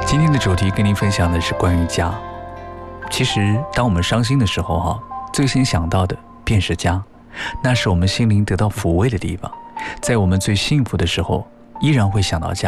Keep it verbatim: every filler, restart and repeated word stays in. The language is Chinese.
今天的主题跟您分享的是关于家。其实当我们伤心的时候哈，最先想到的便是家，那是我们心灵得到抚慰的地方。在我们最幸福的时候依然会想到家。